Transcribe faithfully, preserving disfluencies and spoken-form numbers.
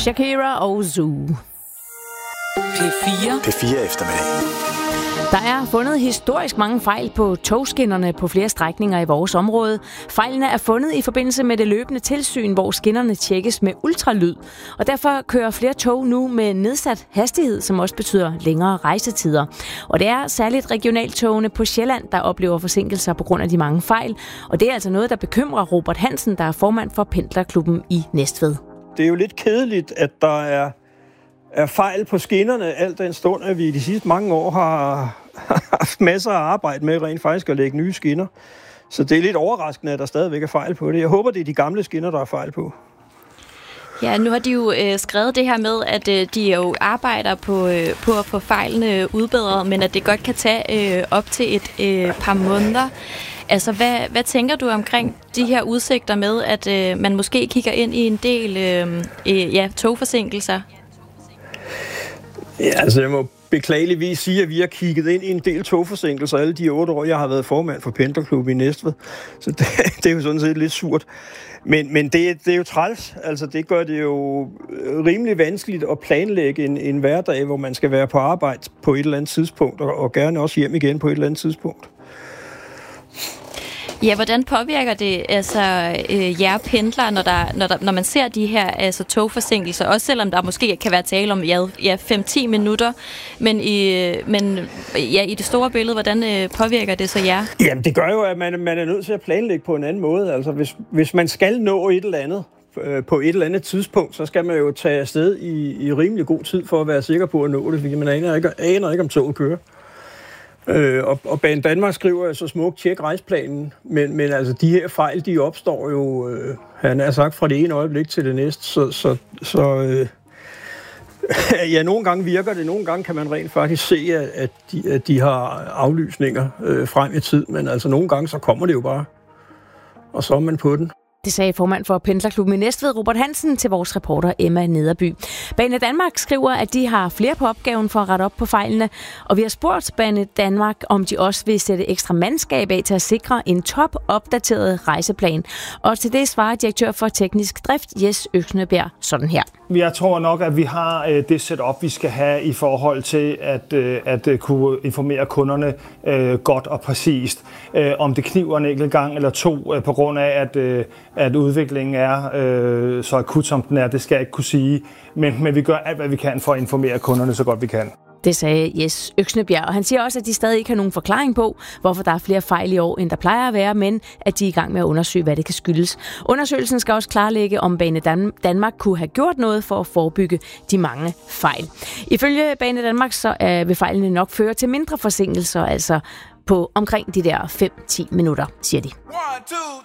Shakira og Zoo. P fire. P fire eftermiddag. Der er fundet historisk mange fejl på togskinnerne på flere strækninger i vores område. Fejlene er fundet i forbindelse med det løbende tilsyn, hvor skinnerne tjekkes med ultralyd. Og derfor kører flere tog nu med nedsat hastighed, som også betyder længere rejsetider. Og det er særligt regionaltogene på Sjælland, der oplever forsinkelser på grund af de mange fejl. Og det er altså noget, der bekymrer Robert Hansen, der er formand for Pendlerklubben i Næstved. Det er jo lidt kedeligt, at der er er fejl på skinnerne, alt den stund, at vi de sidste mange år har haft masser af arbejde med rent faktisk at lægge nye skinner. Så det er lidt overraskende, at der stadigvæk er fejl på det. Jeg håber, det er de gamle skinner, der er fejl på. Ja, nu har de jo øh, skrevet det her med, at øh, de jo arbejder på, øh, på at få fejlene udbedret, men at det godt kan tage øh, op til et øh, par måneder. Altså, hvad, hvad tænker du omkring de her udsigter med, at øh, man måske kigger ind i en del øh, øh, ja, togforsinkelser? Ja, altså jeg må beklageligvis sige, at vi har kigget ind i en del togforsinkelser alle de otte år, jeg har været formand for Pendlerklubben i Næstved. Så det, det er jo sådan set lidt surt. Men, men det, det er jo træls. Altså det gør det jo rimelig vanskeligt at planlægge en, en hverdag, hvor man skal være på arbejde på et eller andet tidspunkt, og, og gerne også hjem igen på et eller andet tidspunkt. Ja, hvordan påvirker det altså øh, jer pendlere, når, der, når, der, når man ser de her altså, togforsinkelser, også selvom der måske kan være tale om ja, ja, fem til ti minutter, men, i, men ja, i det store billede, hvordan øh, påvirker det så jer? Jamen, det gør jo, at man, man er nødt til at planlægge på en anden måde. Altså, hvis, hvis man skal nå et eller andet øh, på et eller andet tidspunkt, så skal man jo tage afsted i, i rimelig god tid for at være sikker på at nå det, fordi man aner ikke, aner ikke om toget kører. Øh, og, og Banedanmark skriver så smukt, tjek rejsplanen, men, men altså de her fejl, de opstår jo, øh, han har sagt, fra det ene øjeblik til det næste, så, så, så øh, ja, nogle gange virker det, nogle gange kan man rent faktisk se, at, at, de, at de har aflysninger øh, frem i tid, men altså nogle gange, så kommer det jo bare, og så er man på den. Det sagde formand for Pendlerklubben i Næstved, Robert Hansen, til vores reporter Emma Nederby. Banedanmark skriver, at de har flere på opgaven for at rette op på fejlene, og vi har spurgt Banedanmark, om de også vil sætte ekstra mandskab af til at sikre en top-opdateret rejseplan. Og til det svarer direktør for teknisk drift, Jes Øksnebjerg, sådan her. Jeg tror nok, at vi har øh, det setup, vi skal have i forhold til at, øh, at øh, kunne informere kunderne øh, godt og præcist. Øh, om det kniver en enkelt gang eller to, øh, på grund af, at, øh, at udviklingen er øh, så akut, som den er, det skal jeg ikke kunne sige. Men, men vi gør alt, hvad vi kan for at informere kunderne så godt vi kan. Det sagde Jes Øksnebjerg, og han siger også, at de stadig ikke har nogen forklaring på, hvorfor der er flere fejl i år, end der plejer at være, men at de er i gang med at undersøge, hvad det kan skyldes. Undersøgelsen skal også klarlægge, om Banedanmark kunne have gjort noget for at forebygge de mange fejl. Ifølge Banedanmark så er, vil fejlene nok føre til mindre forsinkelser, altså på omkring de der fem til ti minutter, siger de.